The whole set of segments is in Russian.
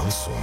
Шансон.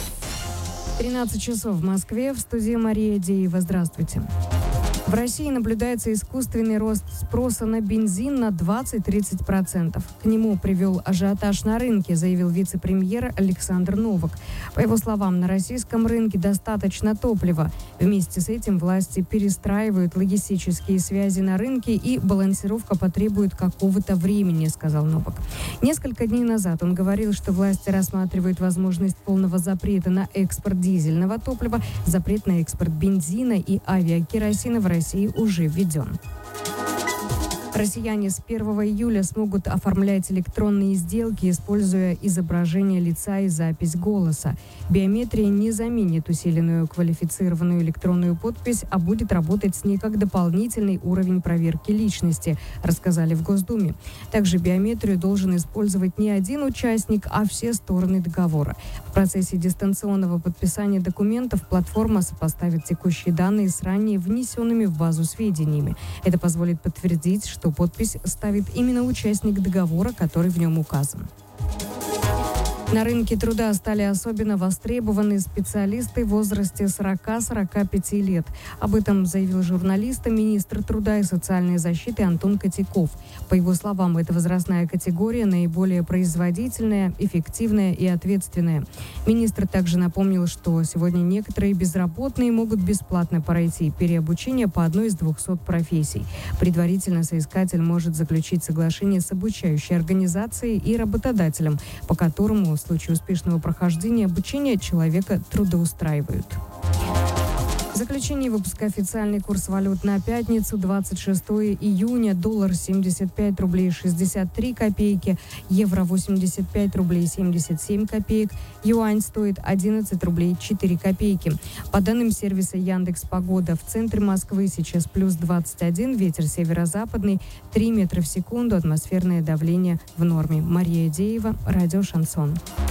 13 часов в Москве. В студии Мария Деева. Здравствуйте. В России наблюдается искусственный рост спроса на бензин на 20-30%. К нему привел ажиотаж на рынке, заявил вице-премьер Александр Новак. По его словам, на российском рынке достаточно топлива. Вместе с этим власти перестраивают логистические связи на рынке, и балансировка потребует какого-то времени, сказал Новак. Несколько дней назад он говорил, что власти рассматривают возможность полного запрета на экспорт дизельного топлива, запрет на экспорт бензина и авиакеросина в России уже введен. Россияне с 1 июля смогут оформлять электронные сделки, используя изображение лица и запись голоса. Биометрия не заменит усиленную квалифицированную электронную подпись, а будет работать с ней как дополнительный уровень проверки личности, рассказали в Госдуме. Также биометрию должен использовать не один участник, а все стороны договора. В процессе дистанционного подписания документов платформа сопоставит текущие данные с ранее внесенными в базу сведениями. Это позволит подтвердить, что подпись ставит именно участник договора, который в нем указан. На рынке труда стали особенно востребованы специалисты в возрасте 40-45 лет. Об этом заявил журналистам министр труда и социальной защиты Антон Котяков. По его словам, эта возрастная категория наиболее производительная, эффективная и ответственная. Министр также напомнил, что сегодня некоторые безработные могут бесплатно пройти переобучение по одной из 200 профессий. Предварительно соискатель может заключить соглашение с обучающей организацией и работодателем, по которому в случае успешного прохождения обучения человека трудоустраивают. В заключении выпуска официальный курс валют на пятницу, 26 июня. Доллар 75 рублей 63 копейки, евро 85 рублей 77 копеек, юань стоит 11 рублей 4 копейки. По данным сервиса Яндекс.Погода, в центре Москвы сейчас плюс 21, ветер северо-западный, 3 метра в секунду, атмосферное давление в норме. Мария Деева, радио «Шансон».